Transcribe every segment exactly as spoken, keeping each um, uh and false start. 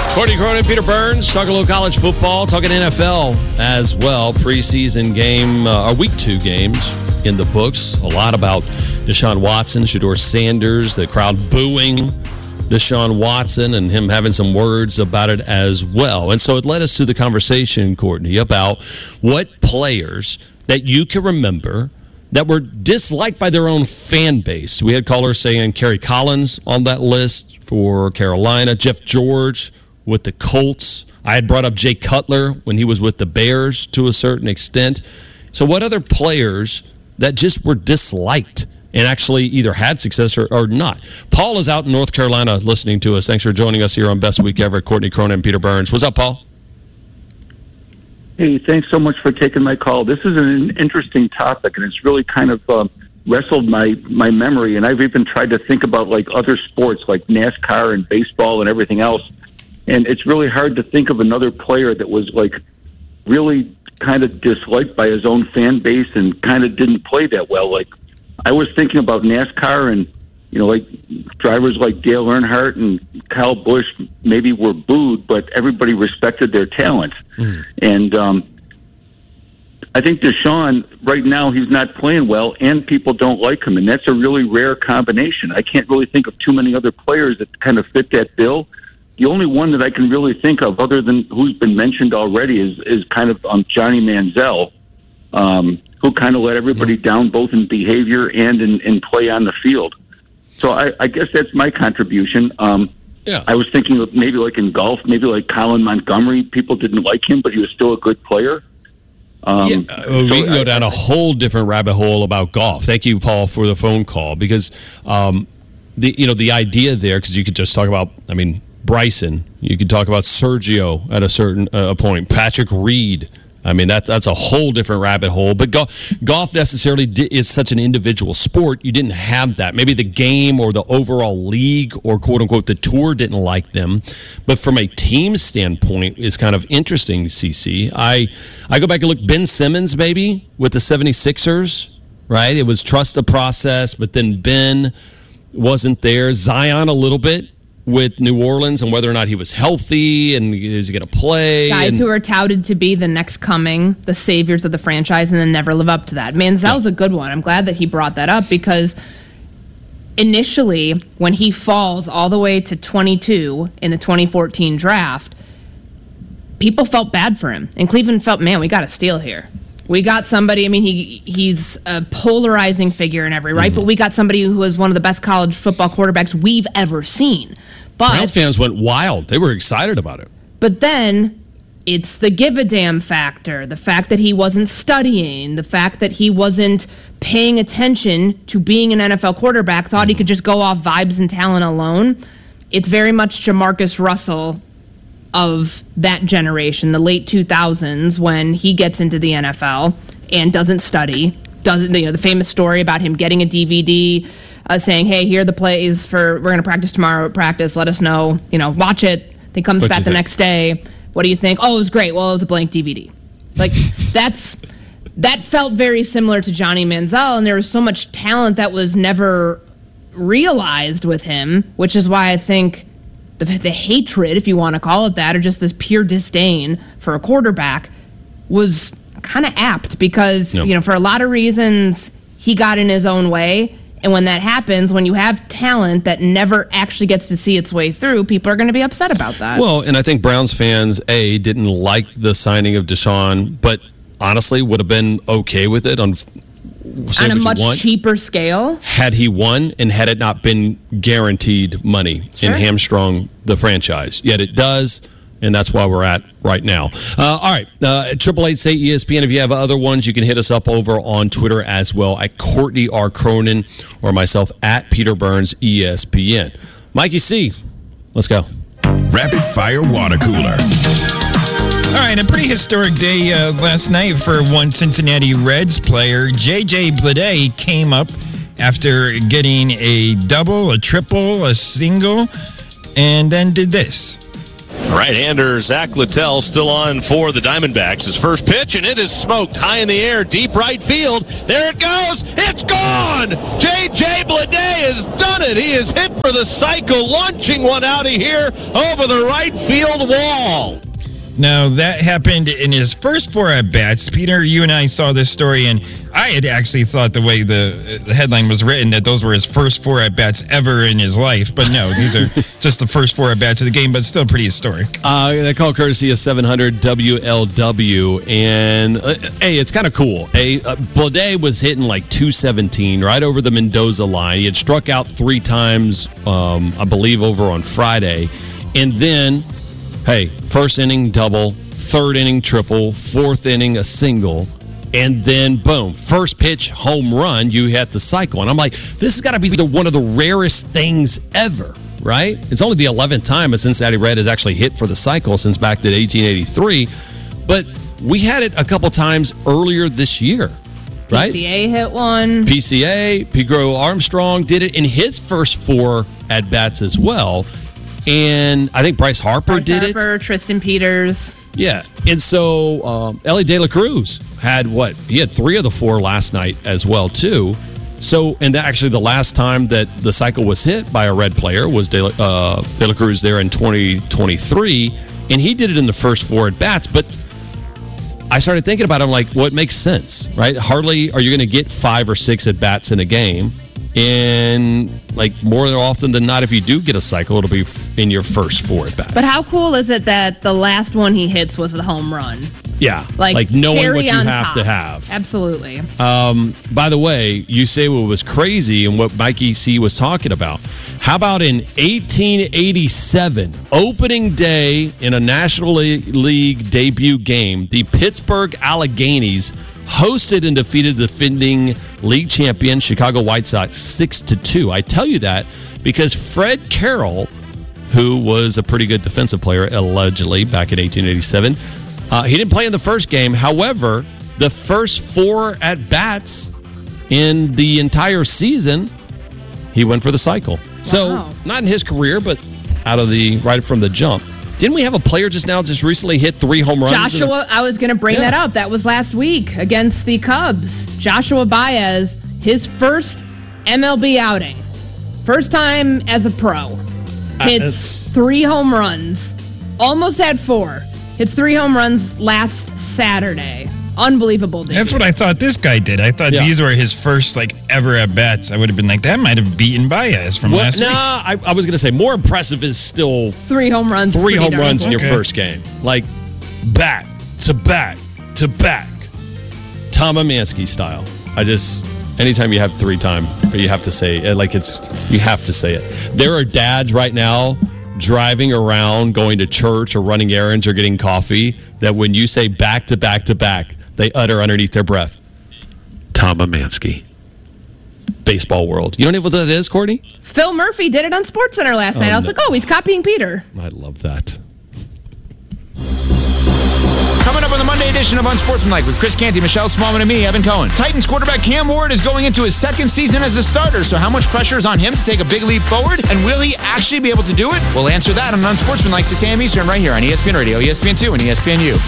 Courtney Cronin, Peter Burns, talking a little college football, talking N F L as well. Preseason game, uh, or week two games in the books. A lot about Deshaun Watson, Shedeur Sanders, the crowd booing Deshaun Watson and him having some words about it as well. And so it led us to the conversation, Courtney, about what players that you can remember that were disliked by their own fan base. We had callers saying Kerry Collins on that list for Carolina, Jeff George with the Colts. I had brought up Jay Cutler when he was with the Bears to a certain extent. So what other players that just were disliked and actually either had success or, or not? Paul is out in North Carolina listening to us. Thanks for joining us here on Best Week Ever. Courtney Cronin and Peter Burns. What's up, Paul? Hey, thanks so much for taking my call. This is an interesting topic, and it's really kind of uh, wrestled my, my memory. And I've even tried to think about like other sports like NASCAR and baseball and everything else. And it's really hard to think of another player that was like really kind of disliked by his own fan base and kind of didn't play that well. Like I was thinking about NASCAR and, you know, like drivers like Dale Earnhardt and Kyle Busch maybe were booed, but everybody respected their talent. Mm. And um, I think Deshaun, right now, he's not playing well and people don't like him. And that's a really rare combination. I can't really think of too many other players that kind of fit that bill. The only one that I can really think of, other than who's been mentioned already, is is kind of um, Johnny Manziel, um, who kind of let everybody down both in behavior and in, in play on the field. So I, I guess that's my contribution. Um, yeah. I was thinking of maybe like in golf, maybe like Colin Montgomery. People didn't like him, but he was still a good player. Um, yeah, uh, so we can go down I, a whole different rabbit hole about golf. Thank you, Paul, for the phone call, because um, the you know the idea there, because you could just talk about, I mean, Bryson. You could talk about Sergio at a certain uh, point. Patrick Reed. I mean, that, that's a whole different rabbit hole. But go, golf necessarily di- is such an individual sport. You didn't have that. Maybe the game or the overall league or, quote-unquote, the tour didn't like them. But from a team standpoint, it's kind of interesting, C C. I, I go back and look, Ben Simmons, maybe, with the seventy-sixers, right? It was trust the process, but then Ben wasn't there. Zion a little bit with New Orleans and whether or not he was healthy and is he going to play. Guys and, who are touted to be the next coming, the saviors of the franchise, and then never live up to that. Manziel's yeah. a good one. I'm glad that he brought that up because initially when he falls all the way to twenty-two in the twenty fourteen draft, people felt bad for him. And Cleveland felt, man, we got a steal here. We got somebody, I mean, he he's a polarizing figure in every right, mm-hmm. but we got somebody who is one of the best college football quarterbacks we've ever seen. But Browns fans went wild. They were excited about it. But then it's the give-a-damn factor, the fact that he wasn't studying, the fact that he wasn't paying attention to being an N F L quarterback, thought mm-hmm. he could just go off vibes and talent alone. It's very much Jamarcus Russell of that generation, the late two thousands, when he gets into the N F L and doesn't study. Doesn't, you know, the famous story about him getting a D V D, uh, saying, "Hey, here are the plays for we're going to practice tomorrow at practice. Let us know, you know, watch it." Then comes What'd back the think? next day. What do you think? Oh, it was great. Well, it was a blank D V D. Like that's that felt very similar to Johnny Manziel, and there was so much talent that was never realized with him, which is why I think the, the hatred, if you want to call it that, or just this pure disdain for a quarterback was kind of apt because, yep. you know, for a lot of reasons, he got in his own way. And when that happens, when you have talent that never actually gets to see its way through, people are going to be upset about that. Well, and I think Browns fans, A, didn't like the signing of Deshaun, but honestly would have been okay with it on, on a much cheaper scale. Had he won and had it not been guaranteed money sure. and hamstrung the franchise. Yet it does. And that's why we're at right now. Uh, all right, triple eight say E S P N. If you have other ones, you can hit us up over on Twitter as well at Courtney R. Cronin or myself at Peter Burns E S P N. Mikey C, let's go. Rapid Fire Water Cooler. All right, a pretty historic day uh, last night for one Cincinnati Reds player. J J Bleday came up after getting a double, a triple, a single, and then did this. Right-hander Zach Littell still on for the Diamondbacks. His first pitch, and it is smoked high in the air, deep right field. There it goes. It's gone. J J Bleday has done it. He is hit for the cycle, launching one out of here over the right field wall. Now, that happened in his first four at-bats. Peter, you and I saw this story, and I had actually thought the way the, the headline was written that those were his first four at-bats ever in his life. But no, these are just the first four at-bats of the game, but still pretty historic. Uh, they call courtesy of seven hundred W L W. And, uh, hey, it's kind of cool. Hey, uh, Bleday was hitting like two seventeen right over the Mendoza line. He had struck out three times, um, I believe, over on Friday. And then... Hey, first inning double, third inning triple, fourth inning a single, and then boom, first pitch home run. You hit the cycle, and I'm like, this has got to be the, one of the rarest things ever, right? It's only the eleventh time a Cincinnati Red has actually hit for the cycle since back to eighteen eighty-three, but we had it a couple times earlier this year, right? P C A hit one. P C A, Pegro Armstrong did it in his first four at bats as well. And I think Bryce Harper Bryce did Harper, it. Tristan Peters. Yeah. And so um, Ellie De La Cruz had what? He had three of the four last night as well, too. So, and actually the last time that the cycle was hit by a Red player was De La, uh, De La Cruz there in twenty twenty-three. And he did it in the first four at-bats. But I started thinking about it. I'm like, well, it makes sense, right? Hardly are you going to get five or six at-bats in a game. And like more often than not, if you do get a cycle, it'll be in your first four at bats. But how cool is it that the last one he hits was the home run? Yeah, like, like knowing cherry what you on have top. to have. Absolutely. Um, by the way, you say what was crazy and what Mikey C was talking about. How about in eighteen eighty-seven, opening day in a National League debut game, the Pittsburgh Alleghenies hosted and defeated the defending league champion Chicago White Sox six to two. I tell you that because Fred Carroll, who was a pretty good defensive player allegedly back in eighteen eighty-seven, uh, he didn't play in the first game. However, the first four at-bats in the entire season, he went for the cycle. Wow. So not in his career, but out of the right from the jump. Didn't we have a player just now just recently hit three home runs? Joshua, I was going to bring yeah. that up. That was last week against the Cubs. Joshua Baez, his first M L B outing. First time as a pro. Hits uh, three home runs. Almost had four. Hits three home runs last Saturday. Unbelievable. Debut. That's what I thought this guy did. I thought yeah. these were his first like ever at bats. I would have been like, that might have beaten Baez from well, last nah, week. Nah, I, I was going to say more impressive is still three home runs. Three home runs cool. in your okay. first game, like back to back to back, Tom Amansky style. I just anytime you have three time, you have to say like it's you have to say it. There are dads right now driving around, going to church or running errands or getting coffee that when you say back to back to back, they utter underneath their breath, Tom Amansky. Baseball world. You don't know what that is, Courtney? Phil Murphy did it on SportsCenter last oh, night. I was no. like, oh, he's copying Peter. I love that. Coming up on the Monday edition of Unsportsmanlike with Chris Canty, Michelle Smallman, and me, Evan Cohen. Titans quarterback Cam Ward is going into his second season as a starter, so how much pressure is on him to take a big leap forward? And will he actually be able to do it? We'll answer that on Unsportsmanlike, six a.m. Eastern, right here on E S P N Radio, E S P N two, and E S P N U.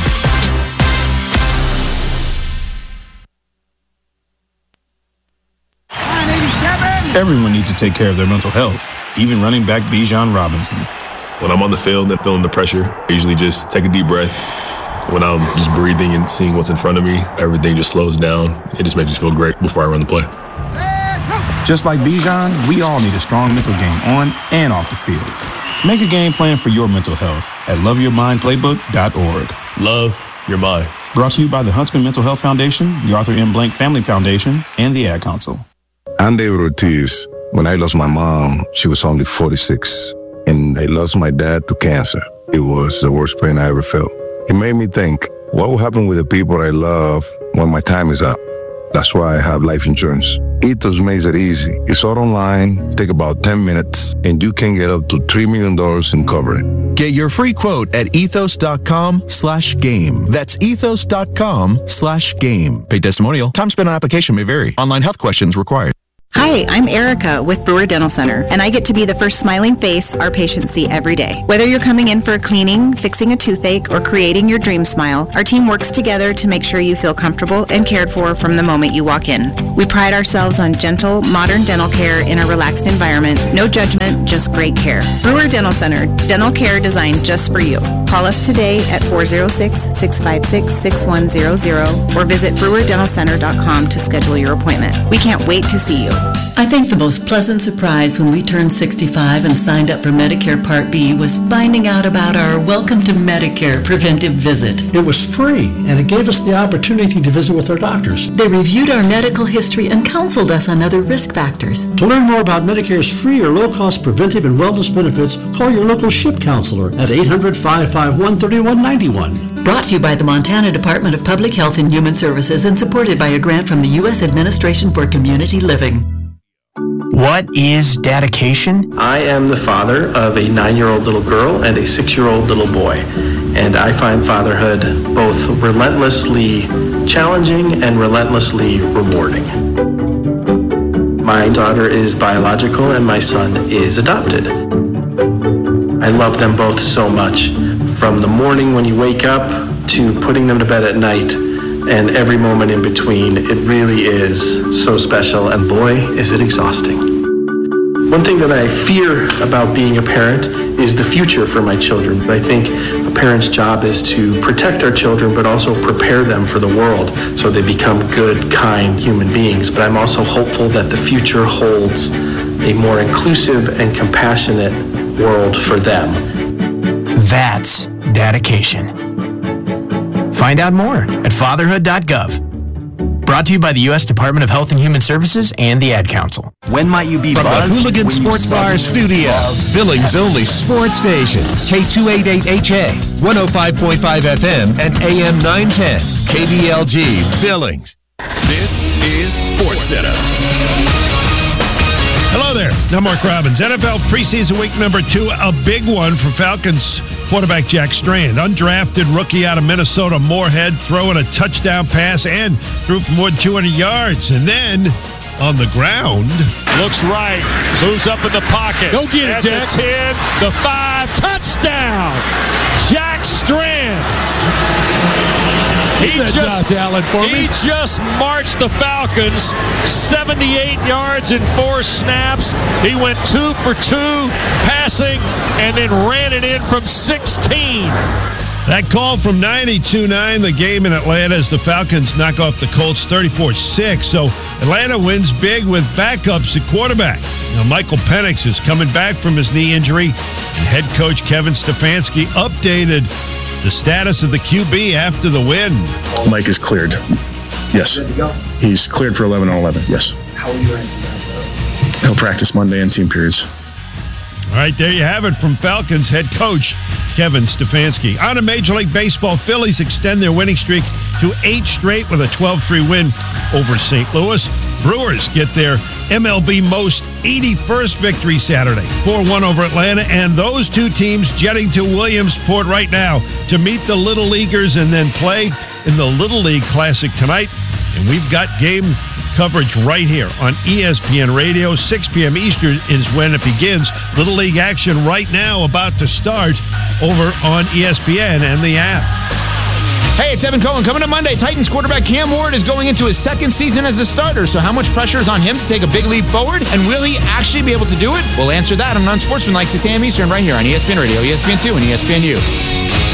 Everyone needs to take care of their mental health, even running back Bijan Robinson. When I'm on the field and feeling the pressure, I usually just take a deep breath. When I'm just breathing and seeing what's in front of me, everything just slows down. It just makes me feel great before I run the play. Just like Bijan, we all need a strong mental game on and off the field. Make a game plan for your mental health at love your mind playbook dot org. Love your mind. Brought to you by the Huntsman Mental Health Foundation, the Arthur M. Blank Family Foundation, and the Ad Council. I'm David Ortiz. When I lost my mom, she was only forty-six, and I lost my dad to cancer. It was the worst pain I ever felt. It made me think, what will happen with the people I love when my time is up? That's why I have life insurance. Ethos makes it easy. It's all online, take about ten minutes, and you can get up to three million dollars in coverage. Get your free quote at ethos.com slash game. That's ethos.com slash game. Paid testimonial. Time spent on application may vary. Online health questions required. Hi, I'm Erica with Brewer Dental Center, and I get to be the first smiling face our patients see every day. Whether you're coming in for a cleaning, fixing a toothache, or creating your dream smile, our team works together to make sure you feel comfortable and cared for from the moment you walk in. We pride ourselves on gentle, modern dental care in a relaxed environment. No judgment, just great care. Brewer Dental Center, dental care designed just for you. Call us today at four oh six, six five six, six one zero zero or visit brewer dental center dot com to schedule your appointment. We can't wait to see you. I think the most pleasant surprise when we turned sixty-five and signed up for Medicare Part B was finding out about our Welcome to Medicare preventive visit. It was free, and it gave us the opportunity to visit with our doctors. They reviewed our medical history and counseled us on other risk factors. To learn more about Medicare's free or low-cost preventive and wellness benefits, call your local SHIP counselor at eight hundred, five five one, three one nine one. Brought to you by the Montana Department of Public Health and Human Services and supported by a grant from the U S Administration for Community Living. What is dedication? I am the father of a nine-year-old little girl and a six-year-old little boy, and I find fatherhood both relentlessly challenging and relentlessly rewarding. My daughter is biological and my son is adopted. I love them both so much, from the morning when you wake up to putting them to bed at night, and every moment in between. It really is so special, and boy, is it exhausting. One thing that I fear about being a parent is the future for my children. I think a parent's job is to protect our children, but also prepare them for the world so they become good, kind human beings. But I'm also hopeful that the future holds a more inclusive and compassionate world for them. That's dedication. Find out more at fatherhood dot gov. Brought to you by the U S Department of Health and Human Services and the Ad Council. When might you be From buzzed? the Hooligan Sports Bar Studio, Billings' only sports station, K two eighty-eight H A, one oh five point five F M, and A M nine ten, K B L G, Billings. This is SportsCenter. Hello there, I'm Mark Robbins. N F L preseason week number two, a big one for Falcons quarterback Jack Strand. Undrafted rookie out of Minnesota, Moorhead, throwing a touchdown pass and threw for more than two hundred yards. And then on the ground. Looks right, moves up in the pocket. Go get it, Jack. The ten, the five, touchdown! Jack Strand. He just, Allen for he me. just marched the Falcons seventy-eight yards in four snaps. He went two for two passing and then ran it in from sixteen. That call from ninety-two nine, the game in Atlanta, as the Falcons knock off the Colts thirty-four six. So Atlanta wins big with backups at quarterback. Now, Michael Penix is coming back from his knee injury, and head coach Kevin Stefanski updated the status of the Q B after the win. Mike is cleared. Yes. He's cleared for eleven on eleven. Yes. How are you ranking that, though? He'll practice Monday in team periods. All right, there you have it from Falcons head coach Kevin Stefanski. On a Major League Baseball, Phillies extend their winning streak to eight straight with a twelve three win over Saint Louis. Brewers get their M L B most eighty-first victory Saturday, four one over Atlanta, and those two teams jetting to Williamsport right now to meet the Little Leaguers and then play in the Little League Classic tonight. And we've got game coverage right here on E S P N Radio. six p.m. Eastern is when it begins. Little League action right now about to start over on E S P N and the app. Hey, it's Evan Cohen. Coming up Monday, Titans quarterback Cam Ward is going into his second season as the starter. So how much pressure is on him to take a big leap forward? And will he actually be able to do it? We'll answer that on Unsportsmanlike, six a.m. Eastern, right here on E S P N Radio, E S P N two, and E S P N U.